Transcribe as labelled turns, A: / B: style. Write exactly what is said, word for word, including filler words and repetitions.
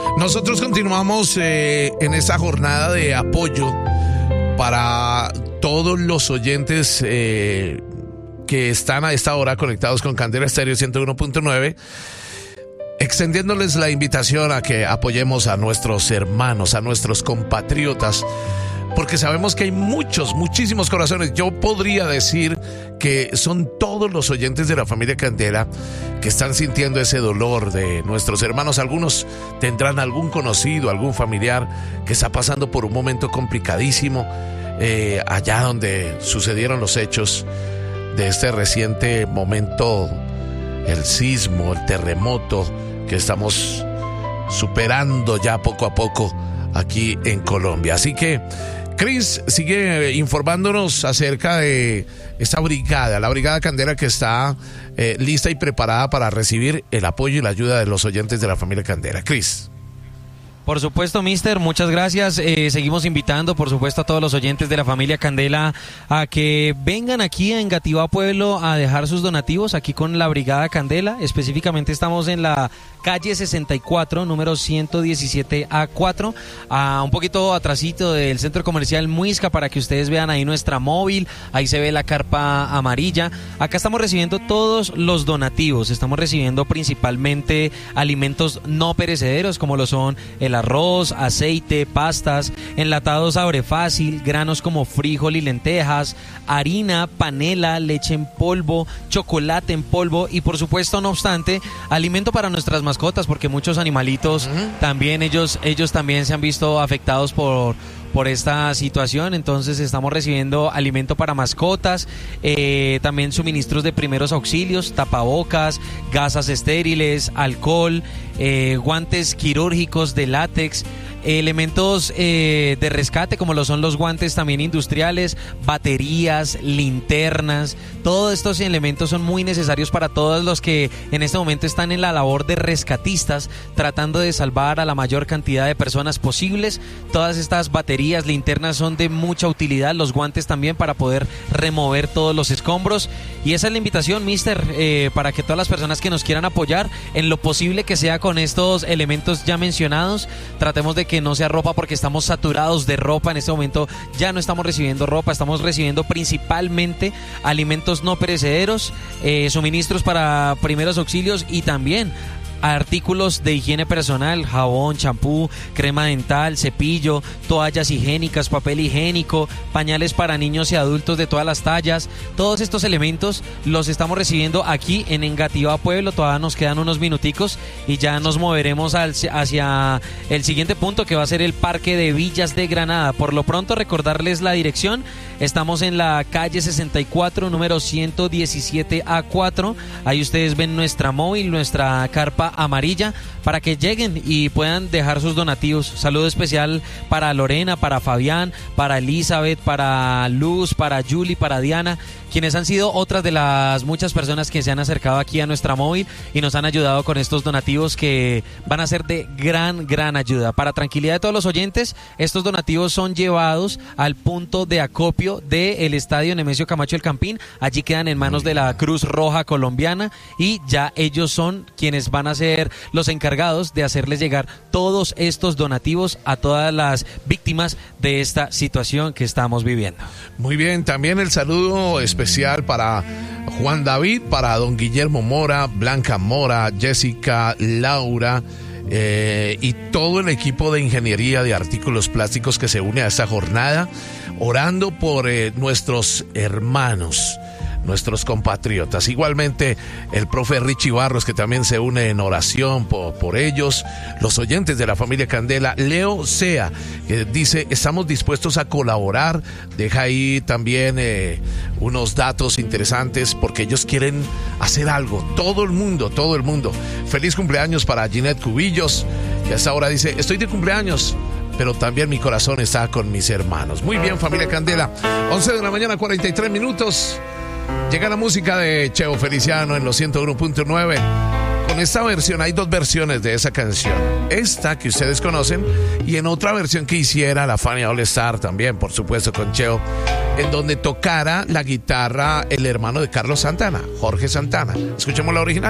A: Nosotros continuamos eh, en esta jornada de apoyo para todos los oyentes eh, que están a esta hora conectados con Candela Estéreo ciento uno punto nueve, extendiéndoles la invitación a que apoyemos a nuestros hermanos, a nuestros compatriotas, porque sabemos que hay muchos, muchísimos corazones. Yo podría decir que son todos los oyentes de la familia Candela que están sintiendo ese dolor de nuestros hermanos. Algunos tendrán algún conocido, algún familiar que está pasando por un momento complicadísimo eh, allá donde sucedieron los hechos de este reciente momento, el sismo, el terremoto que estamos superando ya poco a poco aquí en Colombia. Así que Cris sigue informándonos acerca de esta brigada, la Brigada Candela, que está eh, lista y preparada para recibir el apoyo y la ayuda de los oyentes de la familia Candela. Cris.
B: Por supuesto, mister, muchas gracias. Eh, seguimos invitando, por supuesto, a todos los oyentes de la familia Candela a que vengan aquí a Engativá Pueblo a dejar sus donativos aquí con la Brigada Candela. Específicamente estamos en la calle sesenta y cuatro, número ciento diecisiete A cuatro, a un poquito atrasito del centro comercial Muisca, para que ustedes vean ahí nuestra móvil. Ahí se ve la carpa amarilla. Acá estamos recibiendo todos los donativos. Estamos recibiendo principalmente alimentos no perecederos, como lo son el arroz, aceite, pastas, enlatados Abre Fácil, granos como frijol y lentejas, harina, panela, leche en polvo, chocolate en polvo y, por supuesto, no obstante, alimento para nuestras mascotas, porque muchos animalitos uh-huh. también ellos ellos también se han visto afectados por por esta situación. Entonces estamos recibiendo alimento para mascotas, eh, también suministros de primeros auxilios, tapabocas, gasas estériles, alcohol, eh, guantes quirúrgicos de látex, elementos eh, de rescate como lo son los guantes también industriales, baterías, linternas. Todos estos elementos son muy necesarios para todos los que en este momento están en la labor de rescatistas, tratando de salvar a la mayor cantidad de personas posibles. Todas estas baterías, linternas son de mucha utilidad, los guantes también, para poder remover todos los escombros. Y esa es la invitación, mister, eh, para que todas las personas que nos quieran apoyar, en lo posible que sea con estos elementos ya mencionados, tratemos de que no sea ropa, porque estamos saturados de ropa en este momento. Ya no estamos recibiendo ropa, estamos recibiendo principalmente alimentos no perecederos, eh, suministros para primeros auxilios y también artículos de higiene personal, jabón, champú, crema dental, cepillo, toallas higiénicas, papel higiénico, pañales para niños y adultos de todas las tallas. Todos estos elementos los estamos recibiendo aquí en Engativá Pueblo. Todavía nos quedan unos minuticos y ya nos moveremos al, hacia el siguiente punto, que va a ser el Parque de Villas de Granada. Por lo pronto, recordarles la dirección. Estamos en la calle sesenta y cuatro, número ciento diecisiete A cuatro. Ahí ustedes ven nuestra móvil, nuestra carpa amarilla, para que lleguen y puedan dejar sus donativos. Saludo especial para Lorena, para Fabián, para Elizabeth, para Luz, para Julie, para Diana, quienes han sido otras de las muchas personas que se han acercado aquí a nuestra móvil y nos han ayudado con estos donativos que van a ser de gran, gran ayuda. Para tranquilidad de todos los oyentes, estos donativos son llevados al punto de acopio del Estadio Nemesio Camacho El Campín. Allí quedan en manos de la Cruz Roja Colombiana y ya ellos son quienes van a ser los encargados de hacerles llegar todos estos donativos a todas las víctimas de esta situación que estamos viviendo.
A: Muy bien, también el saludo especial para Juan David, para don Guillermo Mora, Blanca Mora, Jessica, Laura eh, y todo el equipo de ingeniería de artículos plásticos que se une a esta jornada, orando por eh, nuestros hermanos, nuestros compatriotas. Igualmente el profe Richie Barros, que también se une en oración por, por ellos, los oyentes de la familia Candela. Leo Sea, que dice: estamos dispuestos a colaborar. Deja ahí también eh, unos datos interesantes, porque ellos quieren hacer algo. Todo el mundo, todo el mundo. Feliz cumpleaños para Ginette Cubillos, que hasta ahora dice: estoy de cumpleaños, pero también mi corazón está con mis hermanos. Muy bien, familia Candela. once de la mañana, cuarenta y tres minutos. Llega la música de Cheo Feliciano en los ciento uno punto nueve. Con esta versión, hay dos versiones de esa canción. Esta que ustedes conocen, y en otra versión que hiciera la Fania All Star también, por supuesto, con Cheo, en donde tocara la guitarra el hermano de Carlos Santana, Jorge Santana. Escuchemos la original.